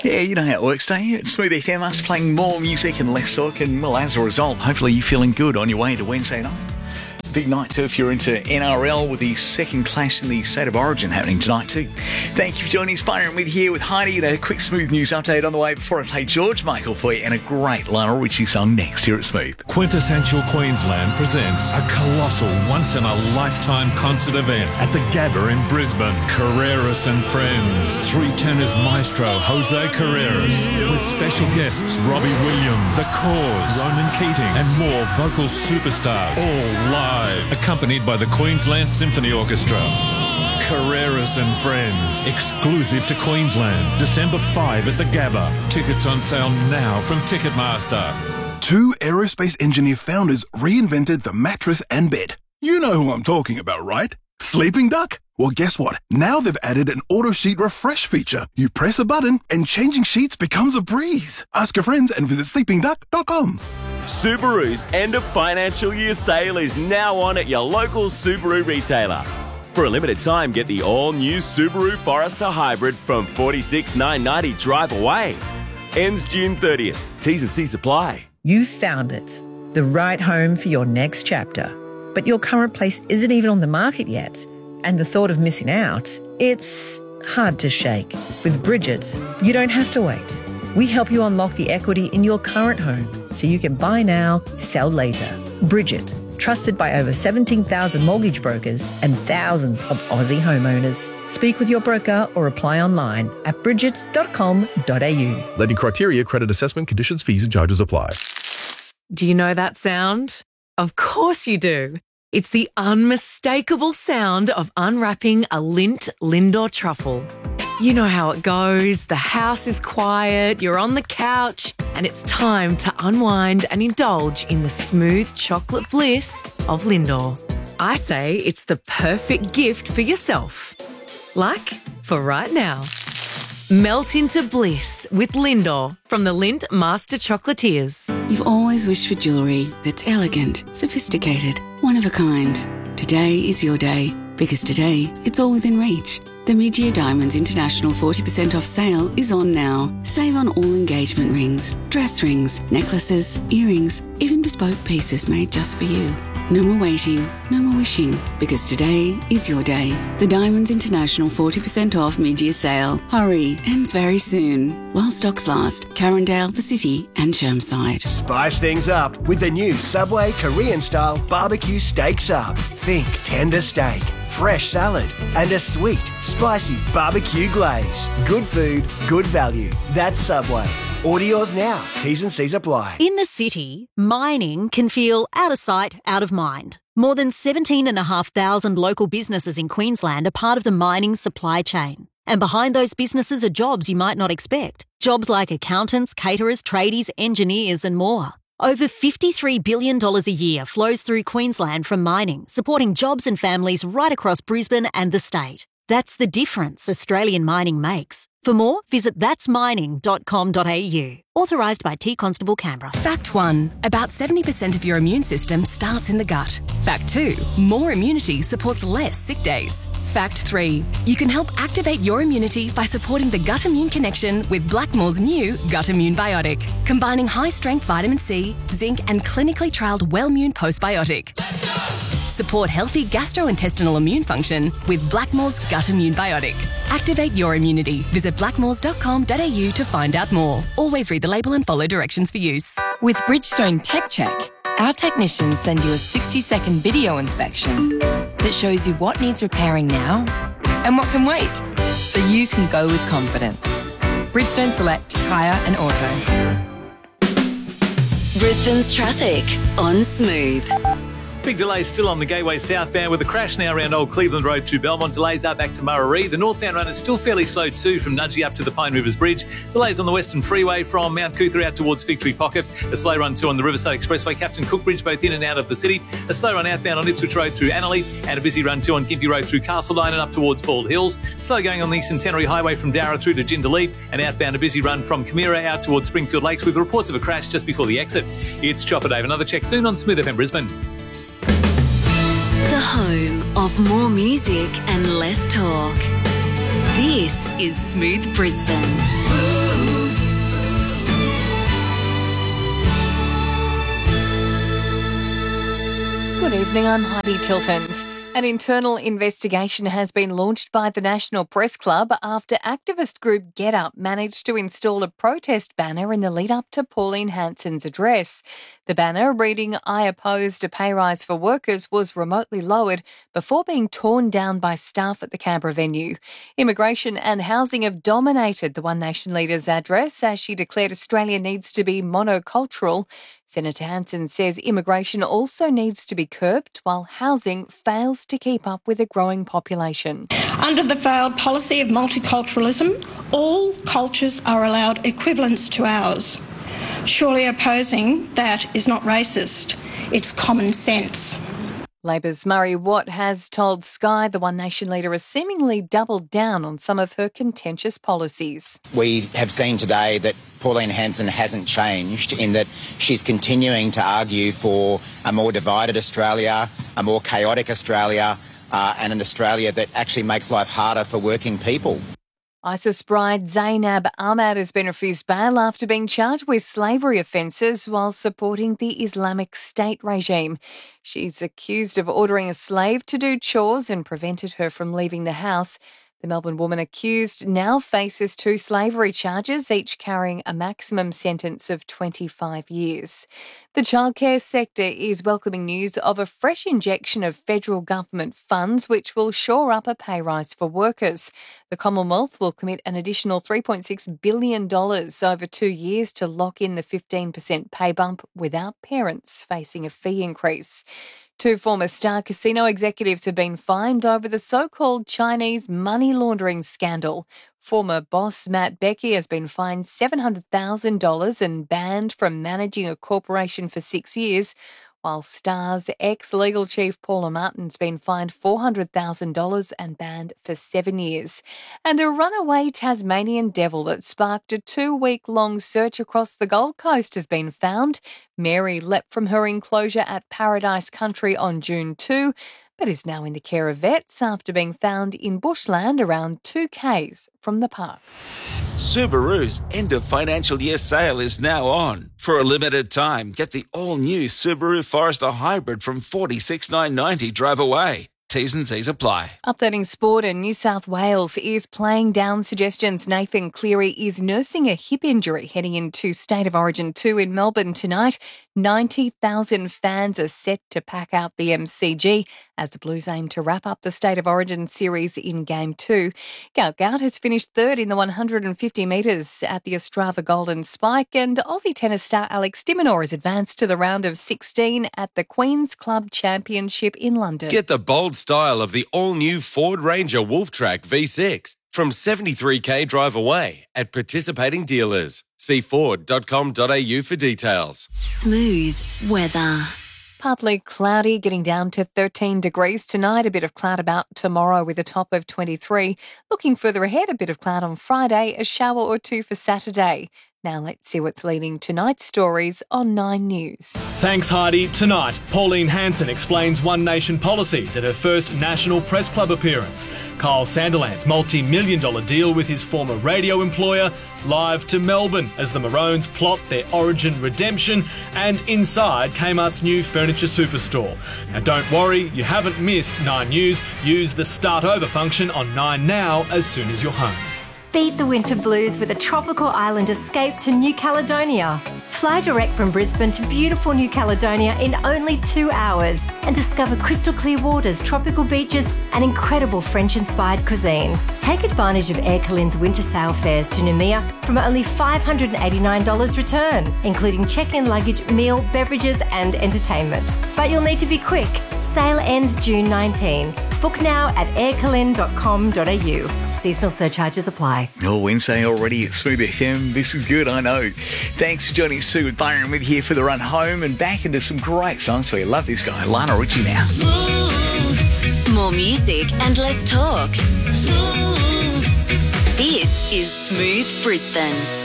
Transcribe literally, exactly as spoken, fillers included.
Yeah, you know how it works, don't you? It's Smooth F M, us playing more music and less talk, and well, as a result, hopefully you're feeling good on your way to Wednesday night. Big night too if you're into N R L with the second clash in the State of Origin happening tonight too. Thank you for joining us. Byron Mid here with Heidi. A quick Smooth news update on the way before I play George Michael for you and a great Lionel Richie song next here at Smooth. Quintessential Queensland presents a colossal once-in-a-lifetime concert event at the Gabba in Brisbane. Carreras and Friends. Three tenors maestro Jose Carreras with special guests Robbie Williams, The Cause, Ronan Keating and more vocal superstars, all live. Accompanied by the Queensland Symphony Orchestra. Carreras and Friends. Exclusive to Queensland. December fifth at the Gabba. Tickets on sale now from Ticketmaster. Two aerospace engineer founders reinvented the mattress and bed. You know who I'm talking about, right? Sleeping Duck? Well, guess what? Now they've added an auto sheet refresh feature. You press a button and changing sheets becomes a breeze. Ask your friends and visit sleeping duck dot com. Subaru's end of financial year sale is now on at your local Subaru retailer. For a limited time, get the all-new Subaru Forester Hybrid from forty-six thousand nine hundred ninety dollars drive away. Ends June thirtieth. T's and C's apply. You found it. The right home for your next chapter. But your current place isn't even on the market yet. And the thought of missing out, it's hard to shake. With Bridget, you don't have to wait. We help you unlock the equity in your current home so you can buy now, sell later. Bridget, trusted by over seventeen thousand mortgage brokers and thousands of Aussie homeowners. Speak with your broker or apply online at bridget dot com dot a u. Lending criteria, credit assessment, conditions, fees and charges apply. Do you know that sound? Of course you do. It's the unmistakable sound of unwrapping a Lindt Lindor truffle. You know how it goes. The house is quiet, you're on the couch, and it's time to unwind and indulge in the smooth chocolate bliss of Lindor. I say it's the perfect gift for yourself. Like for right now. Melt into bliss with Lindor from the Lindt Master Chocolatiers. You've always wished for jewellery that's elegant, sophisticated, one of a kind. Today is your day, because today it's all within reach. The Mid-Year Diamonds International forty percent off sale is on now. Save on all engagement rings, dress rings, necklaces, earrings, even bespoke pieces made just for you. No more waiting, no more wishing, because today is your day. The Diamonds International forty percent off mid-year sale. Hurry, ends very soon. While stocks last, Carindale, the City and Chermside. Spice things up with the new Subway Korean-style barbecue steak sub. Think tender steak, fresh salad and a sweet, spicy barbecue glaze. Good food, good value. That's Subway. Order yours now. T's and C's apply. In the city, mining can feel out of sight, out of mind. More than seventeen thousand five hundred local businesses in Queensland are part of the mining supply chain. And behind those businesses are jobs you might not expect. Jobs like accountants, caterers, tradies, engineers and more. Over fifty-three billion dollars a year flows through Queensland from mining, supporting jobs and families right across Brisbane and the state. That's the difference Australian mining makes. For more, visit thats mining dot com dot a u. Authorised by T Constable Canberra. Fact one. About seventy percent of your immune system starts in the gut. Fact two. More immunity supports less sick days. Fact three. You can help activate your immunity by supporting the gut immune connection with Blackmore's new Gut Immune Biotic, combining high-strength vitamin C, zinc and clinically trialled Wellmune Postbiotic. Let's go! Support healthy gastrointestinal immune function with Blackmore's Gut Immune Biotic. Activate your immunity. Visit blackmores dot com dot a u to find out more. Always read the label and follow directions for use. With Bridgestone Tech Check, our technicians send you a sixty-second video inspection that shows you what needs repairing now and what can wait, so you can go with confidence. Bridgestone Select Tyre and Auto. Brisbane's traffic on Smooth. Big delays still on the Gateway southbound with a crash now around Old Cleveland Road through Belmont. Delays are back to Muraree. The northbound run is still fairly slow too from Nudgee up to the Pine Rivers Bridge. Delays on the Western Freeway from Mount Cootha out towards Victory Pocket. A slow run too on the Riverside Expressway, Captain Cook Bridge both in and out of the city. A slow run outbound on Ipswich Road through Annerley and a busy run too on Gympie Road through Castledine and up towards Bald Hills. Slow going on the Centenary Highway from Darra through to Jindalee and outbound a busy run from Camira out towards Springfield Lakes with reports of a crash just before the exit. It's Chopper Dave. Another check soon on Smooth F M Brisbane. The home of more music and less talk. This is Smooth Brisbane. Smooth. Good evening, I'm Heidi Tiltons. An internal investigation has been launched by the National Press Club after activist group Get Up managed to install a protest banner in the lead up to Pauline Hanson's address. The banner, reading "I opposed a pay rise for workers," was remotely lowered before being torn down by staff at the Canberra venue. Immigration and housing have dominated the One Nation leader's address as she declared Australia needs to be monocultural. Senator Hanson says immigration also needs to be curbed while housing fails to keep up with a growing population. Under the failed policy of multiculturalism, all cultures are allowed equivalence to ours. Surely opposing that is not racist, it's common sense. Labor's Murray Watt has told Sky the One Nation leader has seemingly doubled down on some of her contentious policies. We have seen today that Pauline Hanson hasn't changed in that she's continuing to argue for a more divided Australia, a more chaotic Australia, uh, and an Australia that actually makes life harder for working people. ISIS bride Zainab Ahmad has been refused bail after being charged with slavery offences while supporting the Islamic State regime. She's accused of ordering a slave to do chores and prevented her from leaving the house. The Melbourne woman accused now faces two slavery charges, each carrying a maximum sentence of twenty-five years. The childcare sector is welcoming news of a fresh injection of federal government funds which will shore up a pay rise for workers. The Commonwealth will commit an additional three point six billion dollars over two years to lock in the fifteen percent pay bump without parents facing a fee increase. Two former Star Casino executives have been fined over the so-called Chinese money laundering scandal. Former boss Matt Becky has been fined seven hundred thousand dollars and banned from managing a corporation for six years, while Star's ex-legal chief Paula Martin's been fined four hundred thousand dollars and banned for seven years. And a runaway Tasmanian devil that sparked a two-week-long search across the Gold Coast has been found. Mary leapt from her enclosure at Paradise Country on June second, but is now in the care of vets after being found in bushland around two kays from the park. Subaru's end of financial year sale is now on. For a limited time, get the all-new Subaru Forester Hybrid from forty-six thousand nine hundred ninety dollars drive away. T's and C's apply. Updating sport, and New South Wales is playing down suggestions Nathan Cleary is nursing a hip injury heading into State of Origin two in Melbourne tonight. ninety thousand fans are set to pack out the M C G as the Blues aim to wrap up the State of Origin series in Game two. Gout Gout has finished third in the one hundred fifty metres at the Ostrava Golden Spike, and Aussie tennis star Alex de Minaur has advanced to the round of sixteen at the Queen's Club Championship in London. Get the bold style of the all-new Ford Ranger Wolftrack V six from seventy-three k drive away at participating dealers. See ford dot com dot a u for details. Smooth weather. Partly cloudy, getting down to thirteen degrees tonight. A bit of cloud about tomorrow with a top of twenty-three. Looking further ahead, a bit of cloud on Friday, a shower or two for Saturday. Now let's see what's leading tonight's stories on Nine News. Thanks, Heidi. Tonight, Pauline Hanson explains One Nation policies at her first National Press Club appearance. Kyle Sandilands' multi-million dollar deal with his former radio employer. Live to Melbourne as the Maroons plot their Origin redemption. And inside Kmart's new furniture superstore. Now don't worry, you haven't missed Nine News. Use the Start Over function on Nine Now as soon as you're home. Beat the winter blues with a tropical island escape to New Caledonia. Fly direct from Brisbane to beautiful New Caledonia in only two hours and discover crystal clear waters, tropical beaches and incredible French-inspired cuisine. Take advantage of Air Calin's winter sail fares to Noumea from only five hundred eighty-nine dollars return, including check-in luggage, meal, beverages and entertainment. But you'll need to be quick. Sale ends June nineteenth. Book now at air calin dot com dot a u. Seasonal surcharges apply. Oh, Wednesday already at Smooth F M. This is good, I know. Thanks for joining Sue and Byron with here for the run home and back into some great songs for you. Love this guy, Lionel Richie now. Smooth. More music and less talk. Smooth. This is Smooth Brisbane.